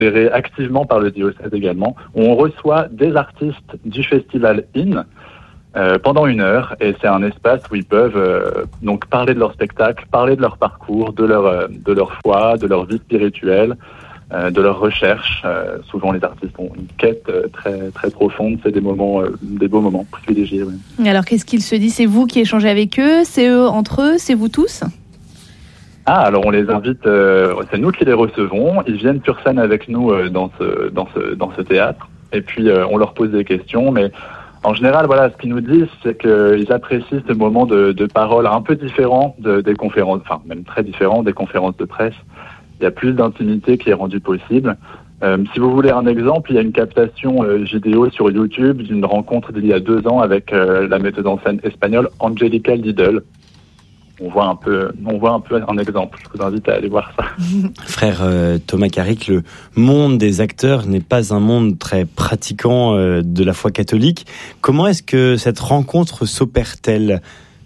géré activement par le diocèse également, où on reçoit des artistes du festival IN pendant 1 heure, et c'est un espace où ils peuvent donc parler de leur spectacle, parler de leur parcours, de leur foi, de leur vie spirituelle, de leur recherche. Souvent les artistes ont une quête très très profonde. C'est des beaux moments privilégiés. Oui. Alors qu'est-ce qu'ils se disent? C'est vous qui échangez avec eux? C'est eux entre eux? C'est vous tous? Alors on les invite, c'est nous qui les recevons. Ils viennent sur scène avec nous dans ce théâtre, et puis on leur pose des questions. Mais en général, voilà, ce qu'ils nous disent, c'est qu'ils apprécient ce moment de parole un peu différent des conférences, enfin même très différent des conférences de presse. Il y a plus d'intimité qui est rendue possible. Si vous voulez un exemple, il y a une captation vidéo sur YouTube d'une rencontre d'il y a 2 ans avec la metteuse en scène espagnole Angélica Lidl. On voit un peu un exemple. Je vous invite à aller voir ça. Frère Thomas Carrick, le monde des acteurs n'est pas un monde très pratiquant de la foi catholique. Comment est-ce que cette rencontre s'opère-t-elle ?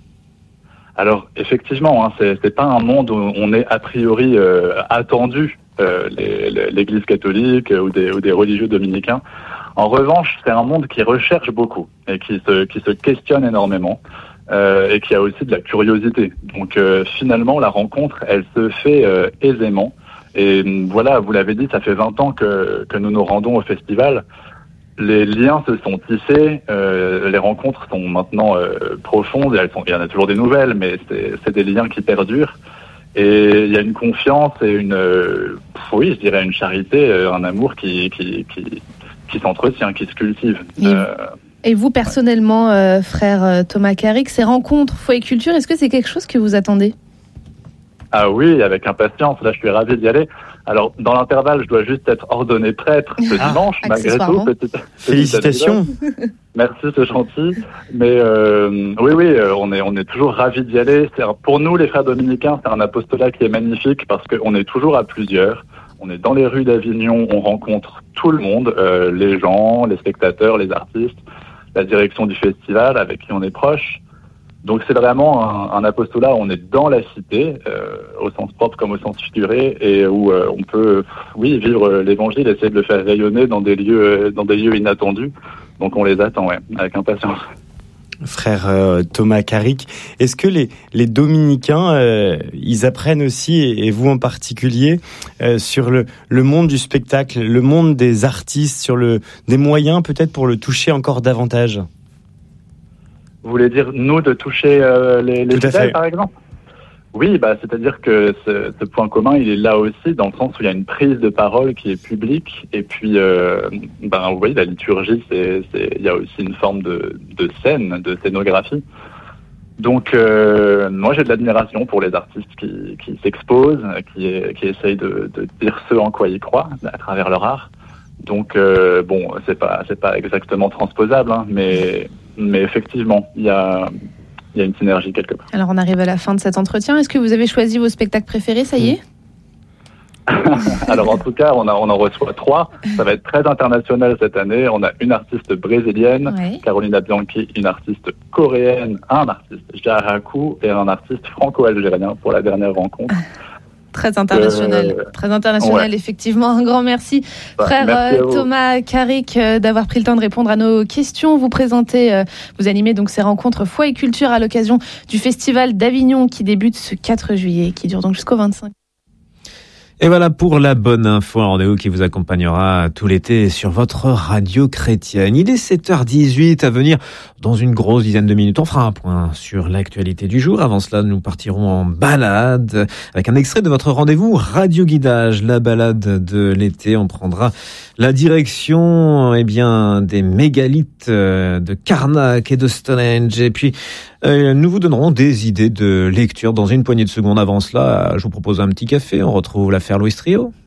Alors effectivement, c'est pas un monde où on est a priori attendu, l'Église catholique ou des religieux dominicains. En revanche, c'est un monde qui recherche beaucoup et qui se questionne énormément. Et qui a aussi de la curiosité. Donc finalement, la rencontre, elle se fait aisément. Et voilà, vous l'avez dit, ça fait 20 ans que nous nous rendons au festival. Les liens se sont tissés, les rencontres sont maintenant profondes. Il y en a toujours des nouvelles, mais c'est des liens qui perdurent. Et il y a une confiance et je dirais une charité, un amour qui s'entretient, qui se cultive. Et vous, personnellement, frère Thomas Carrick, ces rencontres foi et culture, est-ce que c'est quelque chose que vous attendez ? Ah oui, avec impatience. Là, je suis ravi d'y aller. Alors, dans l'intervalle, je dois juste être ordonné prêtre ce dimanche, malgré tout. Félicitations. Merci, c'est gentil. Mais oui, on est toujours ravis d'y aller. Pour nous, les frères dominicains, c'est un apostolat qui est magnifique parce qu'on est toujours à plusieurs. On est dans les rues d'Avignon, on rencontre tout le monde, les gens, les spectateurs, les artistes, la direction du festival avec qui on est proche. Donc c'est vraiment un apostolat où on est dans la cité, au sens propre comme au sens figuré, et où on peut vivre l'évangile, essayer de le faire rayonner dans des lieux inattendus. Donc on les attend, avec impatience. Frère Thomas Carrick, est-ce que les dominicains, ils apprennent aussi, et vous en particulier, sur le monde du spectacle, le monde des artistes, sur des moyens peut-être pour le toucher encore davantage ? Vous voulez dire, nous, de toucher les fidèles, par exemple ? Oui, c'est-à-dire que ce point commun, il est là aussi, dans le sens où il y a une prise de parole qui est publique, et puis, vous voyez, la liturgie, il y a aussi une forme de scène, de scénographie. Donc, moi, j'ai de l'admiration pour les artistes qui s'exposent, qui essayent de dire ce en quoi ils croient, à travers leur art. Donc, c'est pas exactement transposable, mais effectivement, il y a une synergie quelque part. Alors, on arrive à la fin de cet entretien. Est-ce que vous avez choisi vos spectacles préférés, ça y est ? Alors, en tout cas, on en reçoit 3. Ça va être très international cette année. On a une artiste brésilienne, Carolina Bianchi, une artiste coréenne, un artiste Jaraku et un artiste franco-algérien pour la dernière rencontre. Très international, effectivement. Un grand merci, frère merci Thomas Carrick, d'avoir pris le temps de répondre à nos questions. Vous animez donc ces rencontres foi et culture à l'occasion du Festival d'Avignon qui débute ce 4 juillet, qui dure donc jusqu'au 25. Et voilà pour la bonne info, un rendez-vous qui vous accompagnera tout l'été sur votre radio chrétienne. Il est 7h18 à venir dans une grosse dizaine de minutes. On fera un point sur l'actualité du jour. Avant cela, nous partirons en balade avec un extrait de votre rendez-vous Radio Guidage, la balade de l'été. On prendra la direction des mégalithes de Karnak et de Stonehenge. Et puis, nous vous donnerons des idées de lecture dans une poignée de secondes. Avant cela, je vous propose un petit café. On retrouve l'affaire Louis Trio.